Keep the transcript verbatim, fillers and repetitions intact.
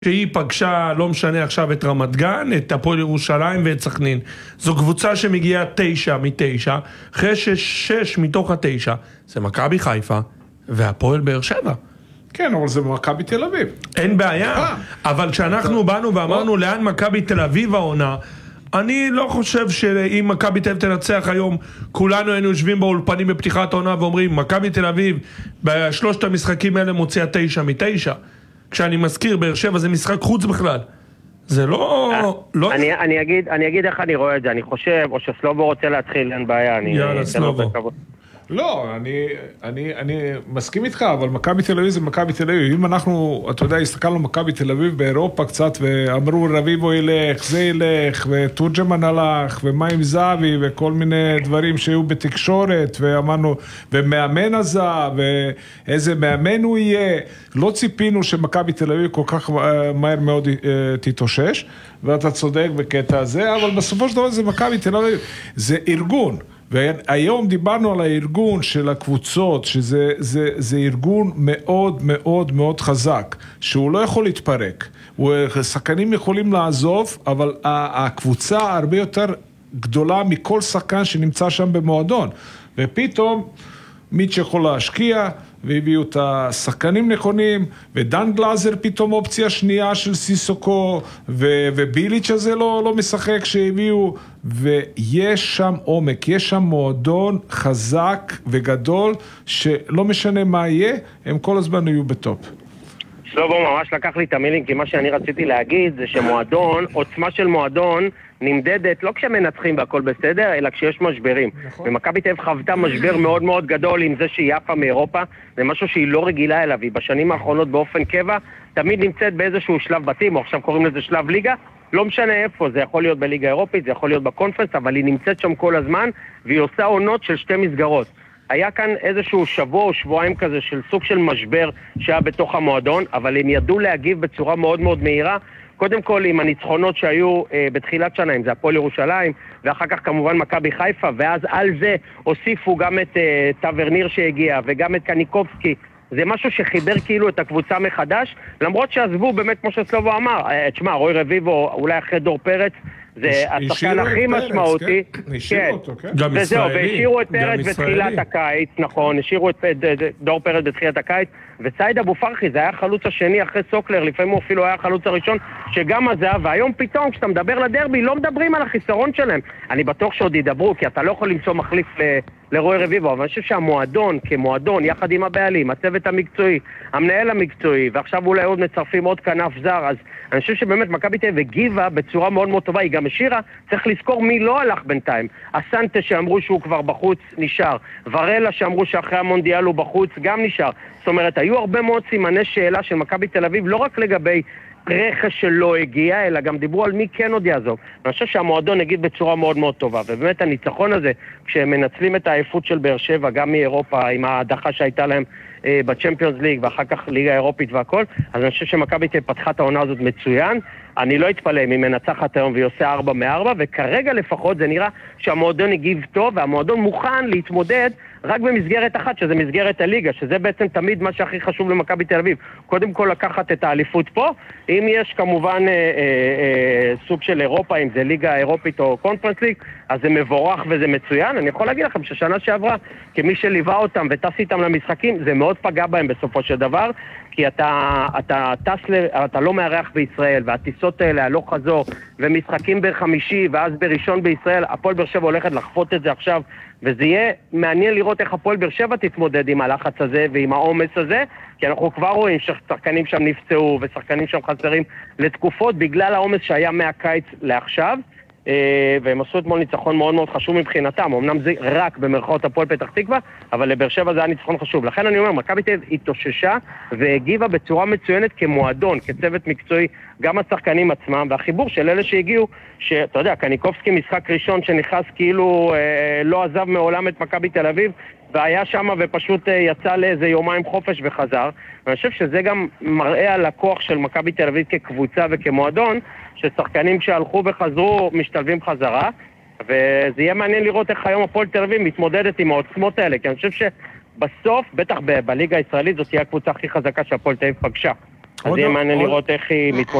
שהיא פגשה, לא משנה עכשיו, את רמת גן, את הפועל ירושלים ואת סכנין. זו קבוצה שמגיעה תשע מתשע, אחרי שש, שש מתוך התשע, זה מכבי חיפה והפועל באר שבע. כן, אבל זה מכבי תל אביב. אין בעיה, אבל כשאנחנו באנו ואמרנו לאן מכבי תל אביב העונה, אני לא חושב שאם מכבי תל אביב תנצח היום, כולנו היינו יושבים באולפנים בפתיחת העונה ואומרים, מכבי תל אביב בשלושת המשחקים האלה מוציאה תשע מתשע. כשאני מזכיר, באר שבע זה משחק חוץ בכלל. זה לא... לא... אני, אני אגיד, אני אגיד איך אני רואה את זה. אני חושב, או שסלובו רוצה להתחיל, אין בעיה. אני, יאללה, סלובו. לא, אני, אני, אני מסכים איתך, אבל מכבי תל אביב זה מכבי תל אביב. אם אנחנו, אתה יודע, הסתכלנו מכבי תל אביב באירופה קצת, ואמרו רביבו ילך, זה ילך, וטורג'מן הלך, ומה עם זאבי, וכל מיני דברים שהיו בתקשורת, ואמרנו, ומאמן עזב, ואיזה מאמן הוא יהיה. לא ציפינו שמכבי תל אביב כל כך מהר מאוד תתאושש, ואתה צודק בקטע הזה, אבל בסופו של דבר זה מכבי תל אביב. זה ארגון. והיום דיברנו על הארגון של הקבוצות, שזה זה, זה ארגון מאוד מאוד מאוד חזק, שהוא לא יכול להתפרק. שחקנים יכולים לעזוב, אבל הקבוצה הרבה יותר גדולה מכל שחקן שנמצא שם במועדון. ופתאום מיץ' יכול להשקיע, והביאו את השחקנים נכונים, ודן גלאזר פתאום אופציה שנייה של סיסוקו, ו- וביליץ' הזה לא, לא משחק שהביאו, ויש שם עומק, יש שם מועדון חזק וגדול, שלא משנה מה יהיה, הם כל הזמן יהיו בטופ. שלובו ממש לקח לי את המילים, כי מה שאני רציתי להגיד זה שמועדון, עוצמה של מועדון, נמדדת לא כשמנצחים והכל בסדר, אלא כשיש משברים. נכון. ומכבי תל אביב חוותה משבר מאוד מאוד גדול עם זה שהיא יפה מאירופה, זה משהו שהיא לא רגילה אליו, היא בשנים האחרונות באופן קבע, תמיד נמצאת באיזשהו שלב בתים, או עכשיו קוראים לזה שלב ליגה, לא משנה איפה, זה יכול להיות בליגה האירופית, זה יכול להיות בקונפרנס, אבל היא נמצאת שם כל הזמן, והיא עושה עונות של שתי מסגרות. היה כאן איזשהו שבוע או שבועיים כזה של סוג של משבר שהיה בתוך המועדון, אבל הם ידעו להגיב בצורה מאוד מאוד מהירה, קודם כל עם הניצחונות שהיו אה, בתחילת שנה, אם זה הפועל ירושלים, ואחר כך כמובן מכבי חיפה, ואז על זה הוסיפו גם את אה, טוורניר שהגיע, וגם את קניקובסקי. זה משהו שחיבר כאילו את הקבוצה מחדש, למרות שעזבו באמת כמו שסלובו אמר, אה, תשמע, רוי רביבו, אולי אחרי דור פרץ, זה השחקן הכי משמעותי. השאירו אותו, כן? גם ישראלי. והשאירו את פרץ בתחילת הקיץ, נכון, השאירו את דור פרץ בתחילת הקיץ, וסייד אבו פרחי, זה היה החלוץ השני אחרי סוקלר, לפעמים הוא אפילו היה החלוץ הראשון, שגם אז היה, והיום פתאום, כשאתה מדבר לדרבי, לא מדברים על החיסרון שלהם. אני בטוח שעוד ידברו, כי אתה לא יכול למצוא מחליף לרוי רביבו, אבל אני חושב שהמועדון, כמועדון, יחד עם הבעלים, הצוות המקצועי, המנהל המקצועי, ועכשיו אולי עוד מצרפים עוד כנף זר, אז אני חושב שבאמת מכבי תל אביב הגיבה בצורה מאוד מאוד טובה, היא גם השאירה, צריך לזכור מי לא הלך בינתיים. הסנטה שאמרו שהוא כבר בחוץ, נשאר. ורלה שאמרו שאחרי המונדיאל הוא בחוץ, גם נשאר. זאת אומרת, היו הרבה מאוד סימני שאלה של מכבי תל אביב, לא רק לגבי רכש שלא הגיע, אלא גם דיברו על מי כן עוד יעזוב. אני חושב שהמועדון הגיד בצורה מאוד מאוד טובה, ובאמת הניצחון הזה, כשהם מנצלים את העייפות של באר שבע, גם מאירופה, עם ההדחה שהייתה להם אה, בצ'מפיונס ליג, ואחר כך ליגה אירופית והכל, אז אני חושב שמכבי תל אביב פתחה את העונה הזאת מצוין. אני לא אתפלא אם היא מנצחת היום והיא עושה ארבע מארבע, וכרגע לפחות זה נראה שהמועדון הגיב טוב, והמועדון מוכן להתמודד רק במסגרת אחת, שזה מסגרת הליגה, שזה בעצם תמיד מה שהכי חשוב למכבי תל אביב. קודם כל לקחת את האליפות פה, אם יש כמובן אה, אה, אה, סוג של אירופה, אם זה ליגה אירופית או קונפרנס ליג, אז זה מבורך וזה מצוין. אני יכול להגיד לכם ששנה שעברה, כמי שליווה אותם וטס איתם למשחקים, זה מאוד פגע בהם בסופו של דבר, כי אתה, אתה טס, אתה לא מארח בישראל, והטיסות האלה, הלוך חזור, ומשחקים בחמישי, ואז בראשון בישראל, הפועל באר שבע הולכת לחפות את זה עכשיו, וזה יהיה מעניין לראות איך הפועל באר שבע תתמודד עם הלחץ הזה ועם העומס הזה, כי אנחנו כבר רואים ששחקנים שם נפצעו, ושחקנים שם חסרים לתקופות, בגלל העומס שהיה מהקיץ לעכשיו, והם עשו אתמול ניצחון מאוד מאוד חשוב מבחינתם, אמנם זה רק במרכאות הפועל פתח תקווה, אבל לבאר שבע זה היה ניצחון חשוב. לכן אני אומר, מכבי תל אביב התאוששה והגיבה בצורה מצוינת כמועדון, כצוות מקצועי, גם השחקנים עצמם, והחיבור של אלה שהגיעו, שאתה יודע, קניקובסקי משחק ראשון שנכנס כאילו אה, לא עזב מעולם את מכבי תל אביב, והיה שם ופשוט אה, יצא לאיזה יומיים חופש וחזר. ואני חושב שזה גם מראה על הכוח של מכבי תל אביב כקבוצה וכמועדון, ששחקנים שהלכו וחזרו משתלבים חזרה, וזה יהיה מעניין לראות איך היום הפועל תל אביב מתמודדת עם העוצמות האלה, כי אני חושב שבסוף, בטח ב- בליגה הישראלית, זאת תהיה הקבוצה הכי חזקה שהפועל תל אביב פגשה. אז יהיה מעניין לראות איך היא מתמודדת.